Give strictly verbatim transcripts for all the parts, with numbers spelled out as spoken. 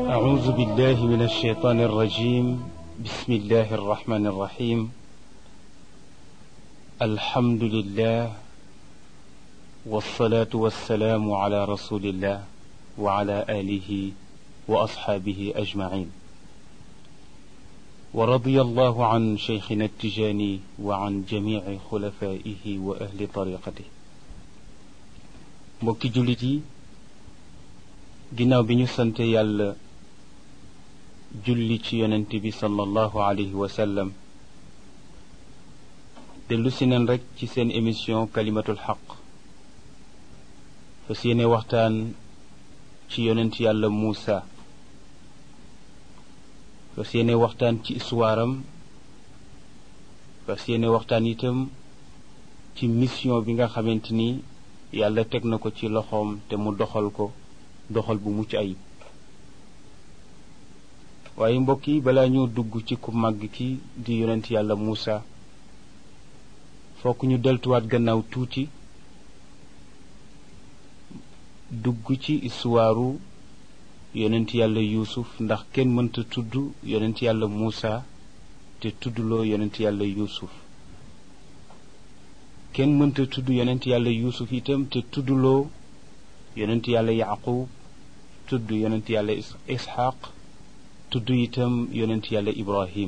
أعوذ بالله من الشيطان الرجيم. بسم الله الرحمن الرحيم. الحمد لله والصلاة والسلام على رسول الله وعلى آله وأصحابه أجمعين. ورضي الله عن شيخنا التجاني وعن جميع خلفائه وأهل طريقته. mbokki jullit yi, ginnaaw bi ñu sante yàlla julli ci yonent bi sallallahu alayhi wa sallam, dellu si neen rekk ci seen émission kalimatul xaq, fas yéene waxtaan ci yonent yàlla Muusa, fas yéene waxtaan ci histoire-am, fas yéene waxtaan itam ci mission bi nga xamante ni yàlla teg na ko ci loxoom te mu doxal ko doxal bu mucc ayib. waaye mbokk yi, balaa ñoo dugg ci ku màgg ki di yonent yàlla Muusa, fokk ñu deltuwaat gannaaw tuuti dugg ci histoire yonent yàlla Yuusuf, ndax kenn mënta tudd yonent yàlla Muusa te tuddloo yonent yàlla Yuusuf. kenn mënta tudd yonent yàlla Yuusuf itam te tuddloo yonent yàlla Yaqub, tudd yonent yàlla Isxaq, tudd itam yonent yàlla Ibrahim.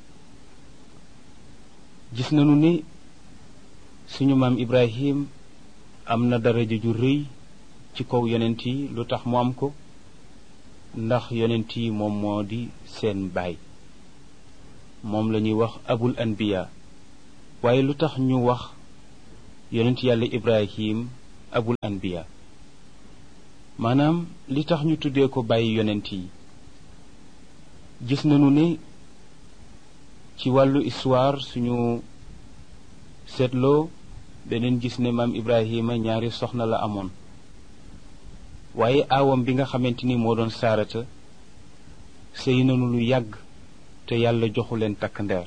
gis nañu ni suñu maam Ibrahim am na daraja ju rëy ci kaw yonent yi. lu tax mu am ko? ndax yonent yi moom moo di seen baay, moom la ñuy wax abul anbiya. waaye lu tax ñu wax yonent yàlla Ibrahim abul anbiya? maanaam li tax ñu tuddee ko bàyyi yonent yi, gis nañu ne ci wàllu histoire suñu seetloo beneen gis ne maam Ibrahima ñaari soxna la amoon. waaye aawam bi nga xamante ni moo doon saarata sëy nañu lu yàgg te yàlla joxu leen takk ndeer.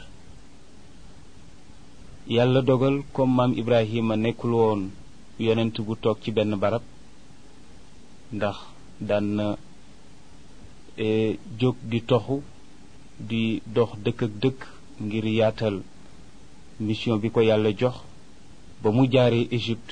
yàlla dogal comme maam Ibrahima nekkul woon yonent bu toog ci benn barab, ndax daan na e, jóg di toxu di dox dëkk ak dëkk ngir yaatal mission bi ko yàlla jox. ba mu jaaree Égypte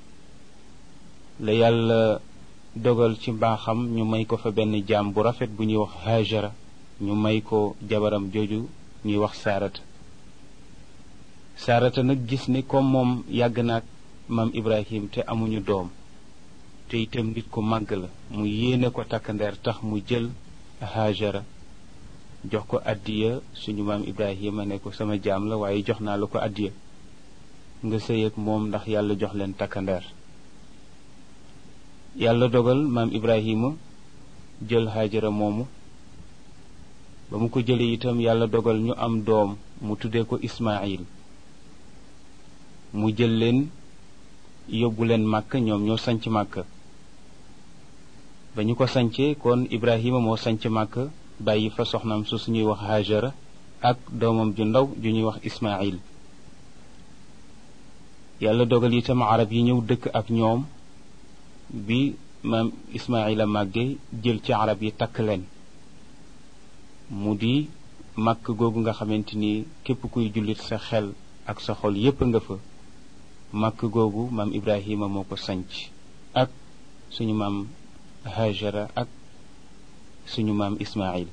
la yàlla dogal ci mbaaxam ñu may ko fa benn jaam bu rafet bu ñuy wax Hajara, ñu may ko jabaram jooju ñuy wax Saarata. Saarata nag gis ni comme moom yàgg naag maam Ibrahim te amuñu doom, te itam nit ku màgg la, mu yéene ko takkandeer, tax mu jël Hajara jox ko addiya. suñu maam Ibrahima ne ko sama jaam la, waaye jox naa la ko addiya nga sëy ak moom ndax yàlla jox leen takkandeer. yàlla dogal maam Ibrahima jël Hajara moomu. ba mu ko jëlee itam yàlla dogal ñu am doom, mu tuddee ko Ismaayil. mu jël leen yóbbu leen Màkka, ñoom ñoo sanc Màkka. ba ñu ko sancee kon Ibrahima moo sanc Màkka, bàyyi fa soxnaam su suñuy wax Hajara ak doomam ju ndaw ju ñuy wax Ismaayil. yàlla dogal itam arab yi ñëw dëkk ak ñoom. bi maam Ismaayila màggee, jël ci arab yi takk leen. mu di màkk googu nga xamante ni képp kuy jullit sa xel ak sa xol yépp nga fa. màkk googu maam Ibrahima moo ko sanc ak suñu maam Hajara ak suñu maam Ismaayil.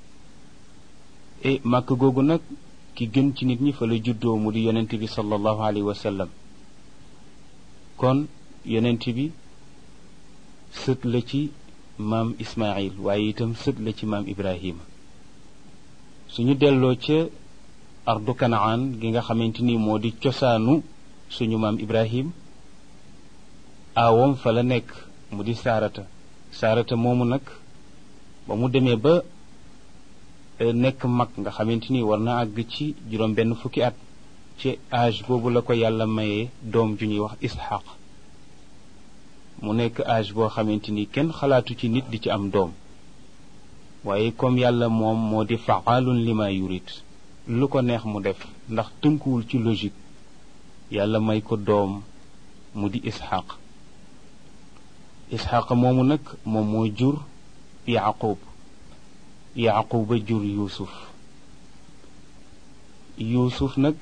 et màkk googu nag ki gën ci nit ñi fa la juddoo, mu di yonent bi sallallahu alayhi wa sallam. kon yonent bi sët la ci maam Ismaayil, waaye itam sët la ci maam Ibrahima. suñu delloo ca ardu Kanaan gi nga xamante ni moo di cosaanu suñu maam Ibrahim, aawam fa la nekk, mu di Saarata. Saarata moomu nag ba mu demee ba nekk mag nga xamante ni war na àgg ci juróom benn fukki at, ci âge boobu la ko yàlla mayee doom ju ñuy wax Isxaq. mu nekk âge boo xamante ni kenn xalaatu ci nit di ci am doom, waaye comme yàlla moom moo di faalun lima yurid, lu ko neex mu def, ndax tënkuwul ci logique. yàlla may ko doom mu di Isxaq. Isxaq moomu nag moom moo jur Yaqub. yaquba jur yuusuf yuusuf nag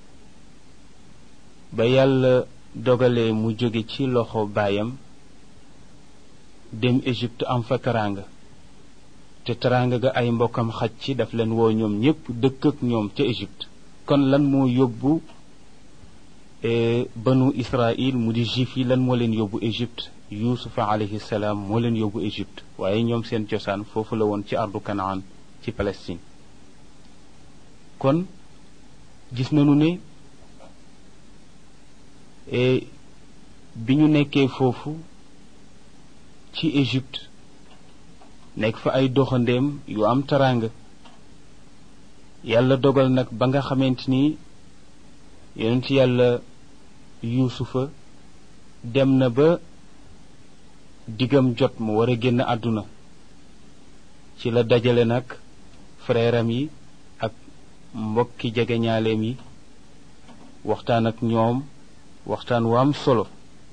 ba yàlla dogalee mu jóge ci loxo baayam dem Égypte am fa teraanga te teraanga ga ay mbokkam xaj ci daf leen woo ñoom ñépp dëkk ak ñoom ca Égypte kon lan moo yóbbu banu Israël mu di juif yi lan moo leen yóbbu Égypte yuusufa alayhi salaam moo leen yóbbu Égypte waaye ñoom seen cosaan foofu la woon ci ardu Kanaan ci Palestine kon gis nañu ne bi ñu nekkee foofu ci Égypte nekk fa ay doxandeem yu am teraanga yàlla dogal nag ba nga xamante ni yonent yàlla yuusufa dem na ba digam jot mu war a génn àdduna ci la dajale nag frère am yi ak mbokki jegeñaaleem yi waxtaan ak ñoom waxtaan wu am solo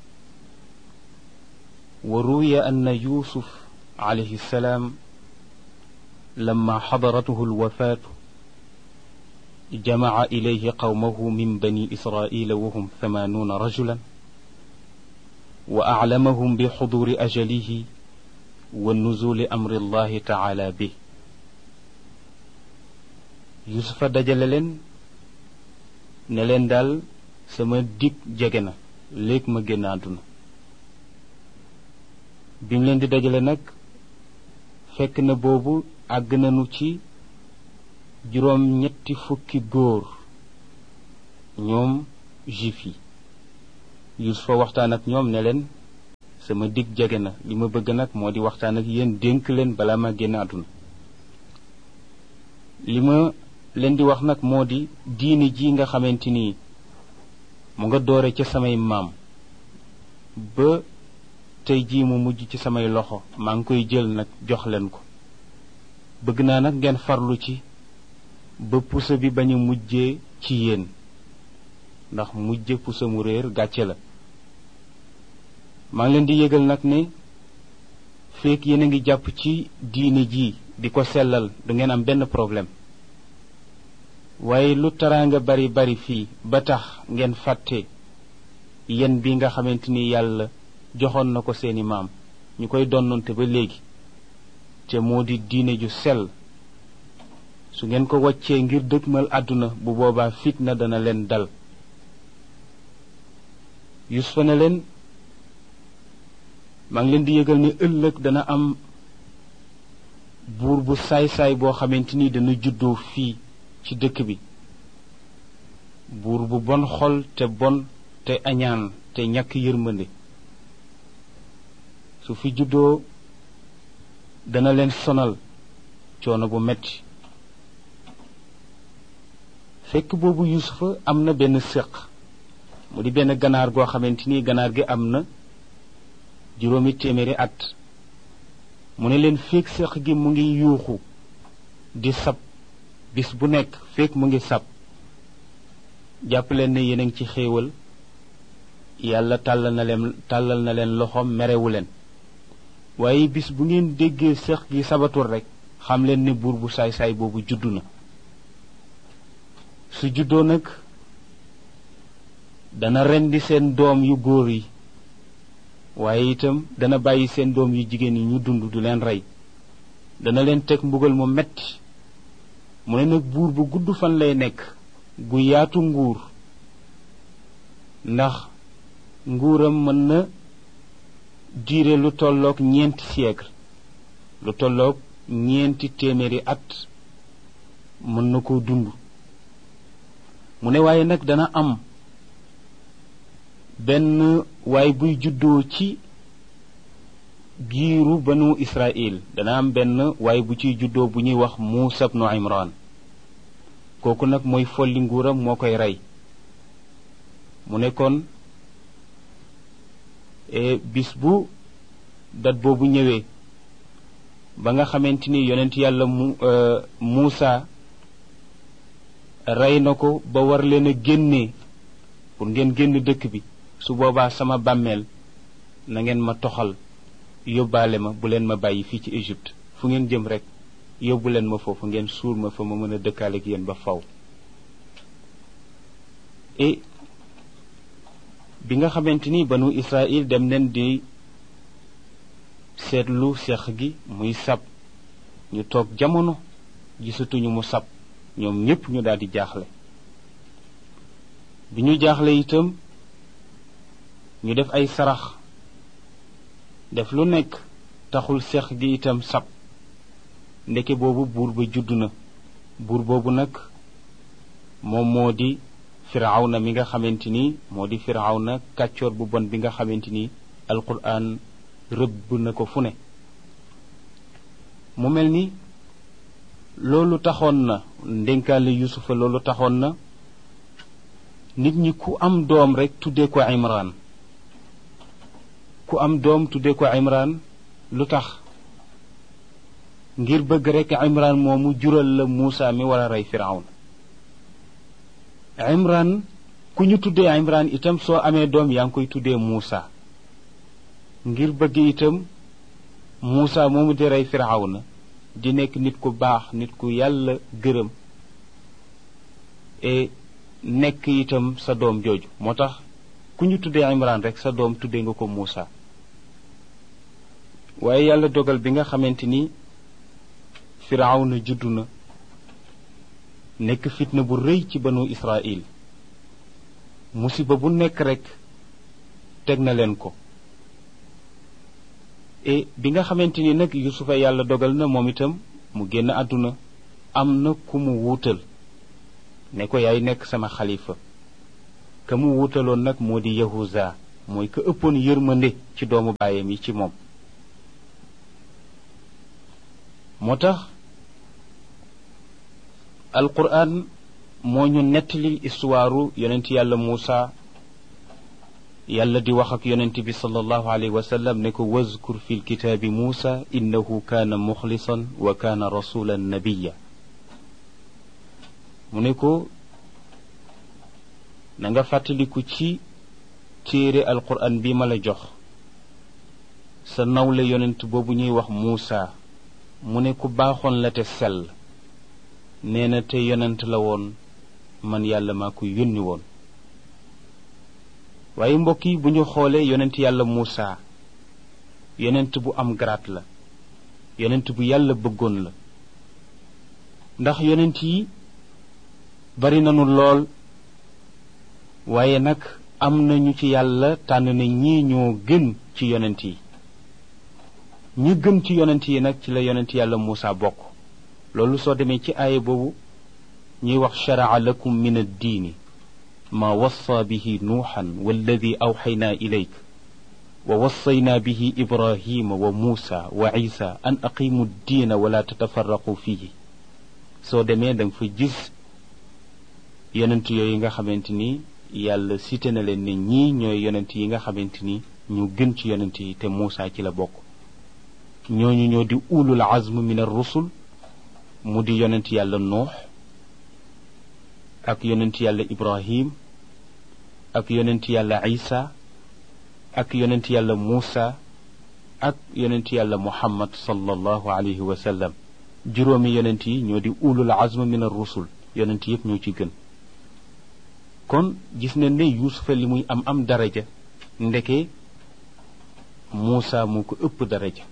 wa ruwiya anna yuusuf alayhi salaam lamma xadaratuhu alwafaatu jamaca ilayhi qawmahu min bani israila wahum thamanuuna rajulan wa aclamahum bi xuduuri ajalihi wa nuzuli amri allahi taala bi yusufa dajale leen ne leen daal sama dig jege na léegi ma génn àdduna bi mu leen di dajale nag fekk na boobu àgg nañu ci juróom ñetti fukki góor ñoom juif yi yusufa waxtaan ak ñoom ne leen sama dig jege na li ma bëgg nag moo di waxtaan ak yéen dénk leen balaa ma génn àdduna li ma leen di wax nag moo di diini ji nga xamante ni mu nga doore ca samay maam ba tey jii mu mujj ci samay loxo maa ngi koy jël nag jox leen ko bëgg naa nag ngeen farlu ci ba pusa bi bañ a mujjee ci yéen ndax mujje pusa mu réer gàcce la maa ngi leen di yëgal nag ne fekk yéen a ngi jàpp ci diine ji di ko sellal du ngeen am benn problème waaye lu taraanga bari bari fii ba tax ngeen fàtte yen bi nga xamante ni yàlla joxoon na ko seeni maam ñu koy donnante ba léegi te moo di diine ju sell su ngeen ko waccee ngir dëgmal àdduna bu boobaa fitna dana leen dal Yusufa ne leen maa ngi leen di yëgal ne ëllëg dana am buur bu saay-saay boo xamante ni dana juddoo fii ci dëkk bi buur bu bon xol te bon te añaan te ñàkk yërmande su fi juddoo dana leen sonal coono bu metti fekk boobu Yusufa am na benn séq mu di benn ganaar goo xamante ni ganaar gi am na juróomi téeméeri at mu ne leen fekk séq gi mu ngi yuuxu di sab bis bu nekk fekk mu ngi sab jàpp leen ne yéen a ngi ci xéewal yàlla tàllal na leen tàllal na leen loxoom merewu leen waaye bis bu ngeen déggee séq gi sabatul rek xam leen ne buur bu saay-saay boobu juddu na su juddoo nag dana rendi seen doom yu góor yi waaye itam dana bàyyi seen doom yu jigéen yi ñu dund du leen rey dana leen teg mbugal mu metti mu ne nag buur bu gudd fan lay nekk gu yaatu nguur ndax nguuram mën na diire lu tolloog ñeenti siècle lu tolloog ñeenti téeméeri at mën na koo dund mu ne waaye nag dana am benn waay buy juddoo ci giiru banu Israël dana am benn waay bu ciy juddoo bu ñuy wax Muusa ibnu Imran kooku nag mooy folli nguuram moo koy rey mu ne kon bis bu dat boobu ñëwee ba nga xamante ni yonent yàlla mu Muusa rey na ko ba war leen a génnee pour ngeen génn dëkk bi su boobaa sama bàmmeel na ngeen ma toxal yóbbaale ma bu leen ma bàyyi fii ci Égypte fu ngeen jëm rek yóbbu leen ma foofu ngeen suul ma fa ma mën a dëkkaale ak yéen ba faw et bi nga xamante ni banu Israël dem nañ di seetlu seex gi muy sab ñu toog jamono gisatuñu mu sab ñoom ñépp ñu daal di jaaxle bi ñu jaaxle itam ñu def ay sarax def lu nekk taxul seex gi itam sab ndeke boobu buur ba judd na buur boobu nag moom moo di firawna mi nga xamante ni moo di firawna kàccoor bu bon bi nga xamante ni alquran rëbb na ko fu ne mu mel ni loolu taxoon na ndénkaale yusufa loolu taxoon na nit ñi ku am doom rekk tuddee ko imran ku am doom tuddee ko imran lu tax ngir bëgg rekk imran moomu jural la Muusa mi war a rey firawna imran ku ñu tuddee imran itam soo amee doom yaa ngi koy tuddee Muusa ngir bëgg itam Muusa moomu di rey firawna di nekk nit ku baax nit ku yàlla gërëm et nekk itam sa doom jooju moo tax ku ñu tuddee imran rek sa doom tuddee nga ko Muusa waaye yàlla dogal bi nga xamante ni firawna juddu na nekk fitna bu rëy ci banu Israël musiba bu nekk rekk teg na leen ko et bi nga xamante ni nag yusufa yàlla dogal na moom itam mu génn àdduna am na ku mu wuutal ne ko yaay nekk sama xalifa ka mu wuutaloon nag moo di yahuza mooy ka ëppoon yërmande ci doomu baayam yi ci moom moo tax alquran moo ñu nettali histoire yonent yàlla Muusa yàlla di wax ak yonent bi sallallahu alayhi wa sallam ne ko wazkur fi lkitaabi Muusa innahu kaana muxlisan wa kaana rasulan nabiya mu ne ko na nga fàttaliku ci téere alquran bi ma la jox sa nawle yonent boobu ñuy wax Muusa mu ne ku baaxoon la te sell nee na te yonent la woon man yàlla maa ko yónni woon waaye mbokk yi bu ñu xoolee yonent yàlla Muusa yonent bu am garaat la yonent bu yàlla bëggoon la ndax yonent yi bari nañu lool waaye nag am nañu ci yàlla tànn na ñii ñoo gën ci yonent yi ñi gën ci yonent yi nag ci la yonent yàlla Muusa bokk loolu soo demee ci aaya boobu ñuy wax shara'a lakum min ad-diini ma wassa bihi nuuxan walladi awxaynaa ilayk wa wassaynaa bihi ibrahima wa muusa wa isa an aqimu ddiina wala tatafarraqu fihi soo demee da nga fa gis yonent yooyu nga xamante ni yàlla cité na leen ne ñii ñooy yonent yi nga xamante ni ñu gën ci yonent yi te Muusa ci la bokk ñooñu ñoo di ulul azm min ar-rusul mu di yonent yàlla nuux ak yonent yàlla ibrahim ak yonent yàlla isa ak yonent yàlla muusa ak yonent yàlla muhammad sallallahu alayhi wa sallam juróomi yonent yi ñoo di ulul azm min ar-rusul yonent yépp ñoo ci gën kon gis nañ ne yuusufa li muy am am daraja ndeke muusa moo ko ëpp daraja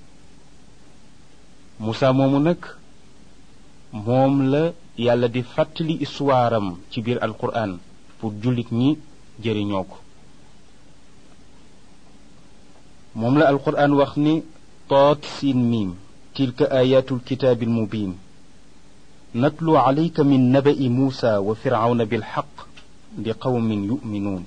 muusa moomu nag moom la yàlla di fàttali histoire am ci biir alquran pour jullit ñi jëriñoo ko moom la alquran wax ni toot siin miim tilka ayatul kitaabil mubin natlu alayka min naba'i muusa wa firawna bilxaq li qawmin yuminuun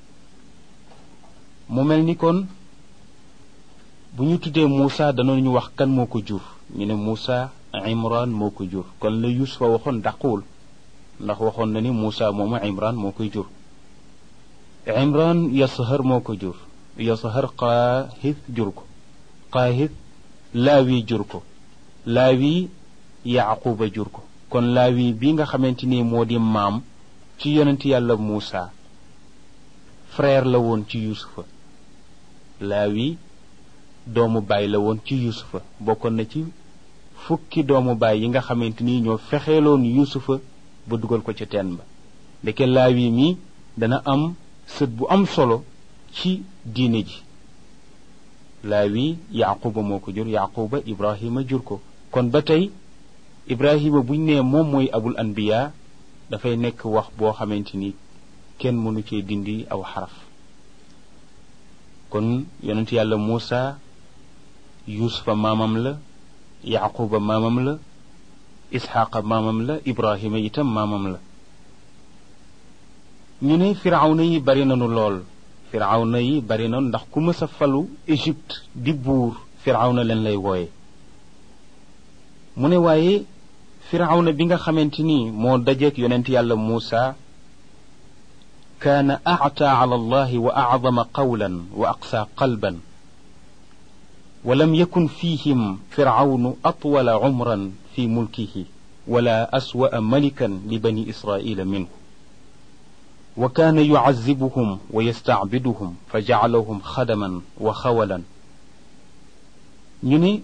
mu mel ni kon bu ñu tuddee muusa danañu wax kan moo ko jur ñu ne muusa imran moo ko jur kon la yusufa waxoon dàquwul ndax waxoon na ni muusa moomu imran moo koy jur imran yasahar moo ko jur yasahar qaahith jur ko qaahith laawi jur ko laawi yaquba jur ko kon laawi bi nga xamante ni moo di maam ci yonent yàlla muusa frère la woon ci yusufa laawi doomu baay la woon ci yusufa bokkoon na ci fukki doomu baay yi nga xamante ni ñoo fexeeloon yuusufa ba dugal ko ca teen ba ndeke laawi mi dana am sët bu am solo ci diine ji laawi yaquba moo ko jur yaquba ibrahima jur ko kon ba tey ibrahima buñ nee moom mooy abul anbiya dafay nekk wax boo xamante ni kenn mënu cee dindi aw xaraf kon yonent yàlla muusa yuusufa maamam la yaquba maamam la isxaqa maamam la ibrahima itam maamam la ñu ne firawna yi bari nanu lool firawna yi bari na ndax ku mës a falu Égypte di buur firawna leen lay wooye mu ne waaye firawna bi nga xamante ni moo dajeek yonent yàlla muusa kaana a'ta ala allahi wa a'zama qawlan wa aqsa qalban ولم يكن فيهم فرعون أطول عمرا في ملكه ولا أسوأ ملكا لبني إسرائيل منه وكان يعذبهم ويستعبدهم فجعلهم خدما وخولا ñune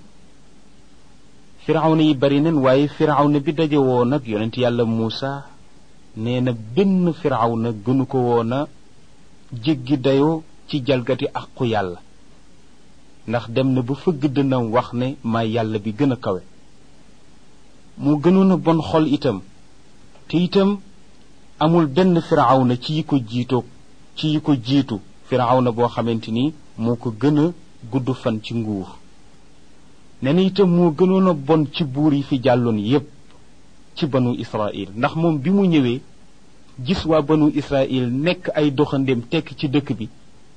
فرعون يبرنن واي فرعون بدجه ونك يونت يالا موسى نينا بن فرعون گنوكو ونا جيگي دايو ci jalgati akku yalla ndax dem na bu fëgg dënam wax ne ma yàlla bi gën a kawe mu gënoon a bon xol itam te itam amul benn firawna ci yi ko jiitoo ci yi ko jiitu firawna boo xamante ni moo ko gën a gudd fan ci nguur nee na itam moo gënoon a bon ci buur yi fi jàlloon yépp ci banu israil ndax moom bi mu ñëwee gis waa banu israil nekk ay doxandéem tekk ci dëkk bi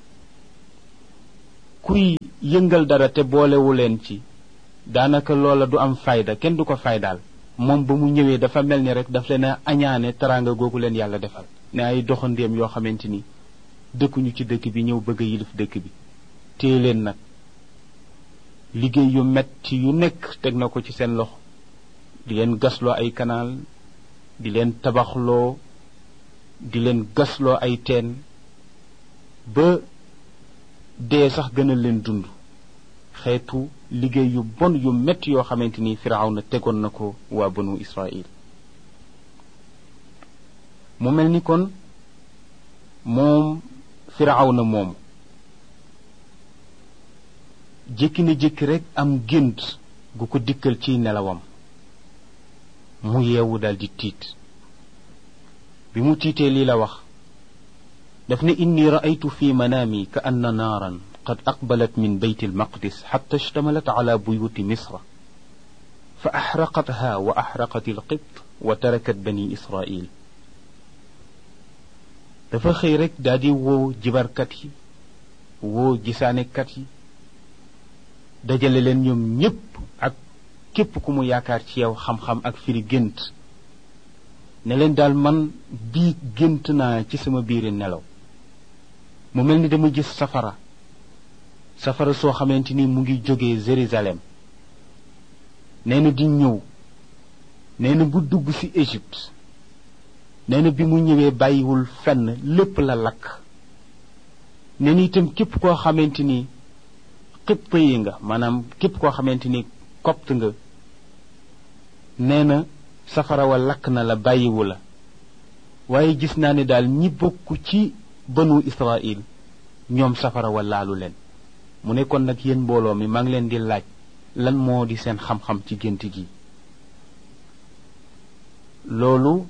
kuy yëngal dara te boolewu leen ci daanaka loola du am fayda kenn du ko faydaal moom ba mu ñëwee dafa mel ni rek daf leen a añaane teraanga googu leen yàlla defal ne ay doxandéem yoo xamante ni dëkkuñu ci dëkk bi ñëw bëgg a yilif dëkk bi téye leen nag liggéey yu metti yu nekk teg na ko ci seen loxo di leen gasloo ay kanaal di leen tabaxloo di leen gasloo ay teen ba dee sax gënal leen dund xeetu liggéey yu bon yu metti yoo xamante ni firawna tegoon na ko waa banu israil mu mel ni kon moom firawna moom jékki na jékki rek am gént gu ko dikkal ci nelawam mu yeewu dal di tiit bi mu tiitee lii la wax daf ne inni ra'aytu fi manami ka anna naaran qad aqbalat min bayt al-maqdis hatta ishtamalat ala buyut misra fa ahraqatha wa ahraqat al-qibt wa tarakat bani israil dafa xëy rek daal di woo jibarkat yi woo gisaanekat yi dajale leen ñoom ñépp ak képp ku mu yaakaar ci yow xam-xam ak firi gént ne leen daal man bii gént naa ci sama biiri nelaw mu mel ni dama gis safara safara soo xamante ni mu ngi jógee Jérusalem nee na di ñëw nee na bu dugg ci Égypte nee na bi mu ñëwee bàyyiwul fenn lépp la lakk nee na itam képp koo xamante ni xibt yi nga maanaam képp koo xamante ni copte nga nee na safara wa lakk na la bàyyiwu la waaye gis naa ne daal ñi bokk ci banu Israil ñoom safara wa laalu leen mu ne kon nag yéen mbooloo mi maa ngi leen di laaj lan moo di seen xam-xam ci gént gi loolu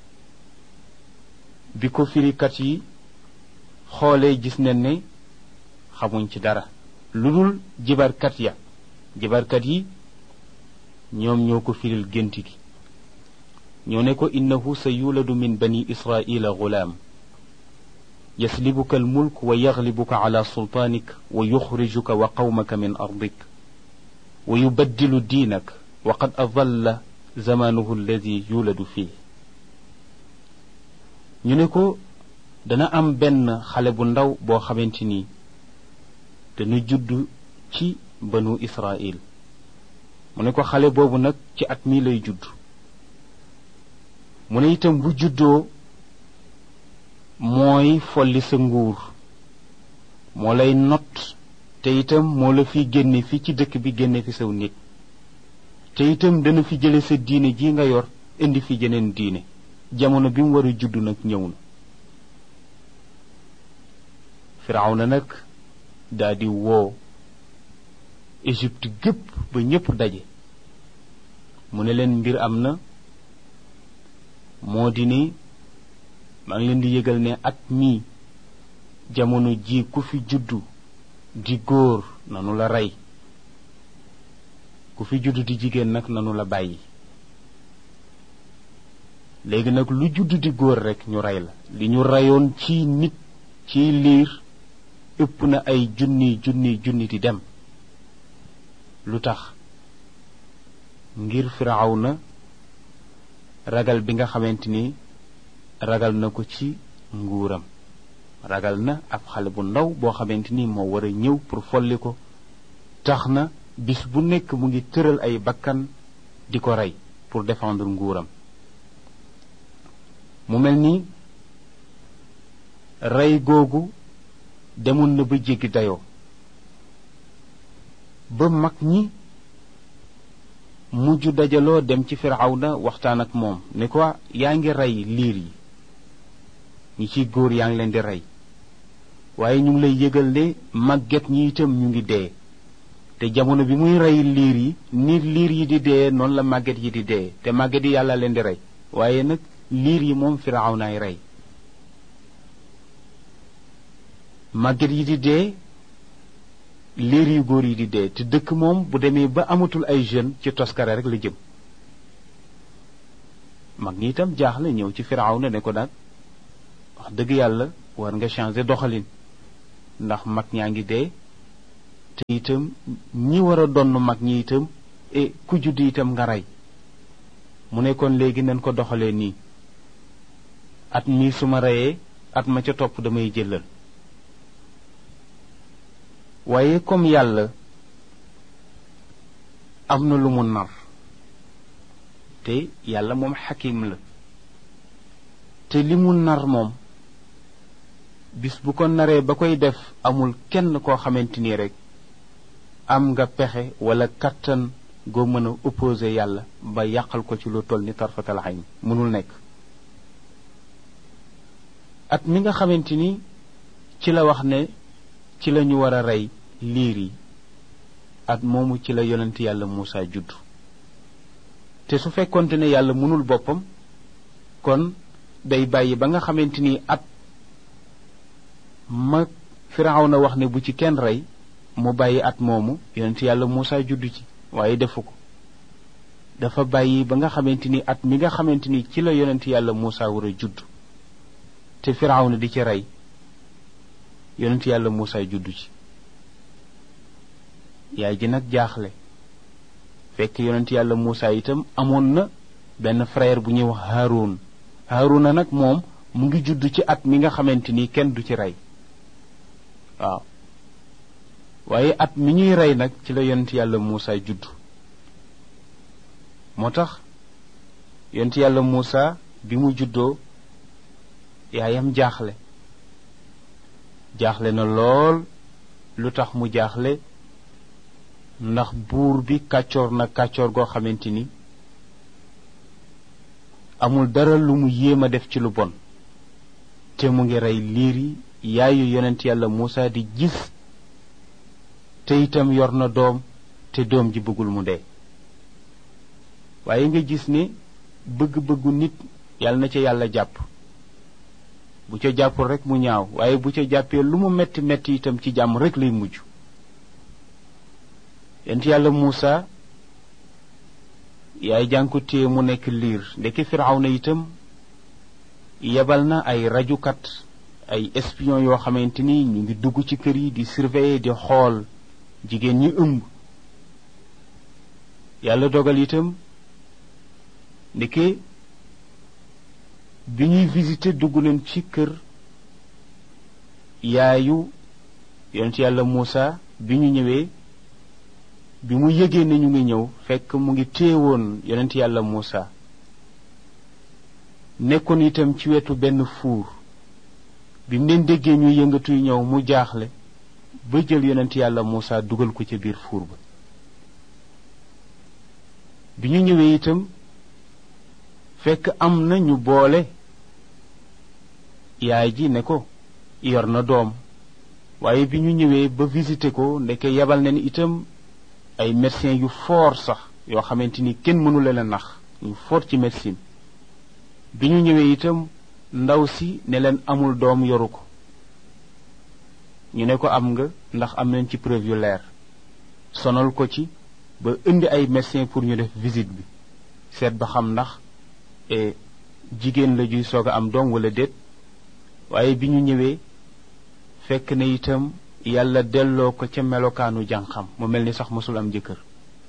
bi ko firikat yi xoolee gis nañ ne xamuñ ci dara lu dul jibarkat ya jibarkat yi ñoom ñoo ko firil gént gi ñoo ne ko innahu sa yuladu min bani israila gulaam يسلبك الملك ويغلبك على سلطانك ويخرجك وقومك من أرضك ويبدل دينك وقد أظل زمانه الذي يولد فيه ñuneko dana am benn xale bu ndaw boo xamante ni dana judd ci banu Israil mu ne ko xale boobu nag ci at mi lay judd mu ne itam bu juddoo mooy folli sa nguur moo lay not te itam moo la fi génne fi ci dëkk bi génne fi saw nit te itam dana fi jële sa diine ji nga yor indi fi jeneen diine jamono bi mu war a judd nag ñëw na. Firawna nag daldi woo Égypte gépp ba ñépp daje mu ne leen mbir am na moo di ni maa ngi leen di yëgal ne at mii jamono ji ku fi juddu di góor nanu la rey ku fi juddu di jigéen nag nanu la bàyyi léegi nag lu juddu di góor rekk ñu rey la li ñu reyoon ci nit ci liir ëpp na ay junni junni junni di dem lu tax ngir Firawna ragal bi nga xamante ni ragal na ko ci nguuram ragal na ab xale bu ndaw boo xamante ni moo war a ñëw pour folli ko tax na bis bu nekk mu ngi tëral ay bakkan di ko rey pour défendre nguuram mu mel ni rey googu demoon na ba jéggi dayoo ba mag ñi mujj dajaloo dem ci Firawna waxtaan ak moom ne ko yaa ngi rey liir yi ñi ciy góor yaa ngi leen di rey waaye ñu ngi lay yëgal ne màgget ñi itam ñu ngi dee te jamono bi muy rey liir yi ni liir yi di dee noonu la màgget yi di dee te màgget yi yàlla leen di rey waaye nag liir yi moom Firawnaay rey màgget yi di dee liir yu góor yi di dee te dëkk moom bu demee ba amatul ay jeunes ci toskare rek la jëm mag ñi itam jaaxle ñëw ci Firawna ne ko nag wax dëgg yàlla war nga changer doxalin ndax mag ñaa ngi dee te itam ñi war a donn mag ñi itam e ku judd itam nga rey mu ne kon léegi nañ ko doxalee nii at mii su ma reyee at ma ca topp damay jëlal waaye comme yàlla am na lu mu nar te yàlla moom xakim la te li mu nar moom bis bu ko naree ba koy def amul kenn koo xamante ni rek am nga pexe wala kattan goo mën a opposé yàlla ba yàqal ko ci lu toll ni tarfatal ayn mënul nekk at mi nga xamante ni ci la wax ne ci la ñu war a rey liir yi at moomu ci la yonent yàlla Muusa judd te su fekkonte ne yàlla mënul boppam kon day bàyyi ba nga xamante ni at ma Firawna wax ne bu ci kenn rey mu bàyyi at moomu yonent yàlla Muusa judd ci waaye defu ko dafa bàyyi ba nga xamante ni at mi nga xamante ni ci la yonent yàlla Muusa war a judd te Firawna di ci rey yonent yàlla Muusa juddu ci yaay ji nag jaaxle fekk yonent yàlla Muusa itam amoon na benn frère bu ñuy wax Haarun Haaruna nag moom mu ngi judd ci at mi nga xamante ni kenn du ci rey waaw waaye at mi ñuy rey nag ci la yonent yàlla Muusa judd moo tax yonent yàlla Muusa bi mu juddoo yaayam jaaxle jaaxle na lool lu tax mu jaaxle ndax buur bi kàccoor na kàccoor goo xamante ni amul dara lu mu yéem a def ci lu bon te mu ngi rey liir yi yaayu yonent yàlla Muusa di gis te itam yor na doom te doom ji bëggul mu dee waaye nga gis ne bëgg-bëggu nit yàlla na ca yàlla jàpp bu ca jàppul rek mu ñaaw waaye bu ca jàppee lu mu metti metti itam ci jàmm rek lay mujj yonent yàlla Muusa yaay jànku téye mu nekk liir ndeke Firawna itam yebal na ay rajukat ay espion yoo xamante ni ñu ngi dugg ci kër yi di surveiller di xool jigéen ñi ëmb yàlla dogal itam ndeke bi ñuy visiter dugg leen ci kër yaayu yonent yàlla Muusa bi ñu ñëwee bi mu yëgee ne ñu ngi ñëw fekk mu ngi téewoon yonent yàlla Muusa nekkoon itam ci wetu benn fuur bi mu leen déggee ñuy yëngatuy ñëw mu jaaxle ba jël yonent yàlla Muusa dugal ko ca biir fuur ba bi ñu ñëwee itam fekk am na ñu boole yaay ji ne ko yor na doom waaye bi ñu ñëwee ba visiter ko ndeke yebal na ni itam ay médecins yu fort sax yoo xamante ni kenn mënu leen a nax ñu fort ci médecine bi ñu ñëwee itam ndaw si ne leen amul doom yoru ko ñu ne ko am nga ndax am nañ ci preuve yu leer sonal ko ci ba indi ay médecins pour ñu def visite bi seet ba xam ndax e jigéen la juy soog a am doom wala déet waaye bi ñu ñëwee fekk na itam yàlla delloo ko ca melokaanu jànqam mu mel ni sax mësul am jëkkër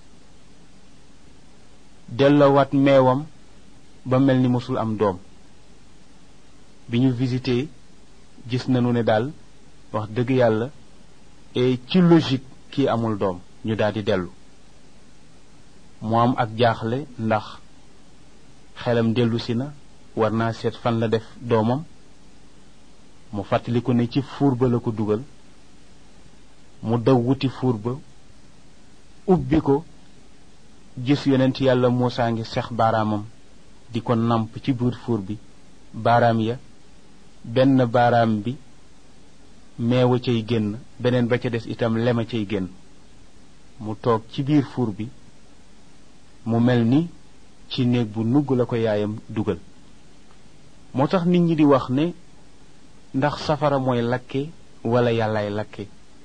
delloowaat meewam ba mel ni mësul am doom bi ñu visité gis nañu ne daal wax dëgg yàlla et ci logique kii amul doom ñu daal di dellu mu am ak jaaxle ndax xelam dellu si na war naa seet fan la def doomam mu fàttaliku ne ci fuur ba la ko dugal mu daw wuti fuur ba ubbi ko gis yonent yàlla Muusaa ngi sex baaraamam di ko namp ci biir fuur bi baaraam ya benn baaraam bi meewa cay génn beneen ba ca des itam lema cay génn mu toog ci biir fuur bi mu mel ni ci néeg bu nugg la ko yaayam dugal moo tax nit ñi di wax ne ndax safara mooy lakke wala yàllaay lakke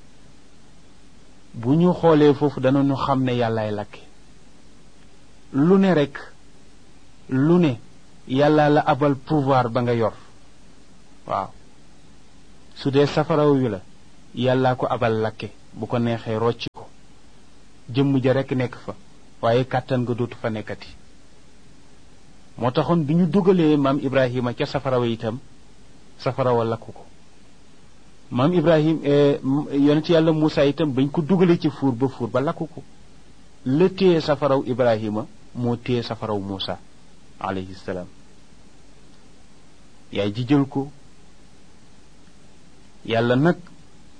bu ñu xoolee foofu danañu xam ne yàllaay lakke lu ne rekk lu ne yàlla la abal pouvoir ba nga yor waaw su dee safara wi la yàllaa ko abal lakke bu ko neexee rocci ko jëmm ja rekk nekk fa waaye kàttan nga dootu fa nekkati moo taxoon bi ñu dugalee maam Ibrahima ca safara wa itam safara wa lakku ko maam Ibrahim yonent yàlla Muusaa itam bañ ko dugalee ci fuur ba fuur ba lakku ko la téye safaraw Ibrahima moo téye safaraw Muusaa alayhi salaam yaay ji jël ko yàlla nag